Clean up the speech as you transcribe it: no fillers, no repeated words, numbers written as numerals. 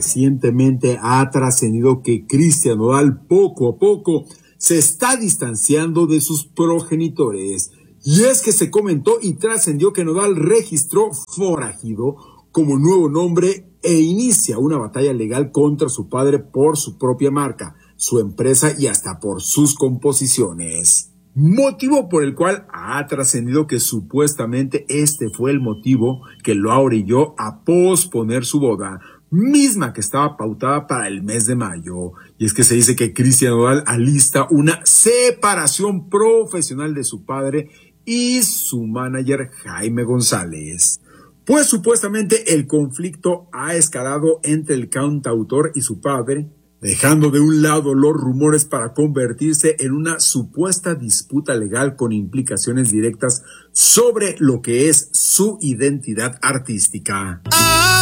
Recientemente ha trascendido que Cristian Nodal poco a poco se está distanciando de sus progenitores. Y es que se comentó y trascendió que Nodal registró Forajido como nuevo nombre e inicia una batalla legal contra su padre por su propia marca, su empresa y hasta por sus composiciones. Motivo por el cual ha trascendido que supuestamente este fue el motivo que lo orilló a posponer su boda, misma que estaba pautada para el mes de mayo. Y es que se dice que Cristian Nodal alista una separación profesional de su padre y su manager Jaime González. Pues supuestamente el conflicto ha escalado entre el cantautor y su padre, dejando de un lado los rumores para convertirse en una supuesta disputa legal con implicaciones directas sobre lo que es su identidad artística.